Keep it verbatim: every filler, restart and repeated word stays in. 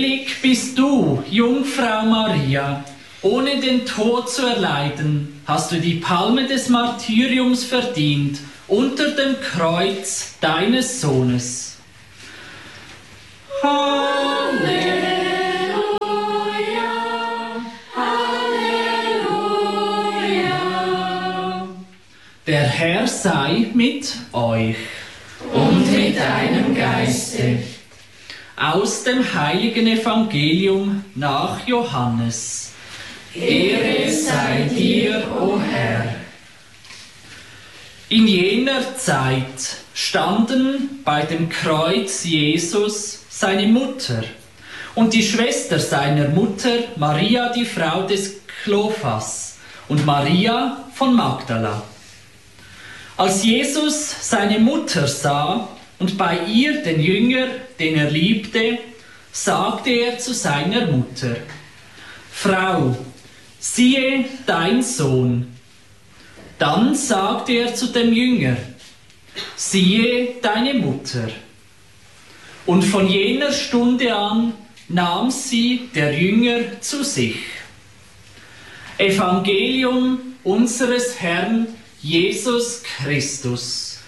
Selig bist du, Jungfrau Maria, ohne den Tod zu erleiden, hast du die Palme des Martyriums verdient, unter dem Kreuz deines Sohnes. Halleluja, Halleluja. Der Herr sei mit euch. Und mit deinem Geiste. Aus dem heiligen Evangelium nach Johannes. Ehre sei dir, o Herr. In jener Zeit standen bei dem Kreuz Jesus seine Mutter und die Schwester seiner Mutter, Maria, die Frau des Klophas, und Maria von Magdala. Als Jesus seine Mutter sah und bei ihr den Jünger, den er liebte, sagte er zu seiner Mutter: Frau, siehe dein Sohn. Dann sagte er zu dem Jünger: Siehe deine Mutter. Und von jener Stunde an nahm sie der Jünger zu sich. Evangelium unseres Herrn Jesus Christus.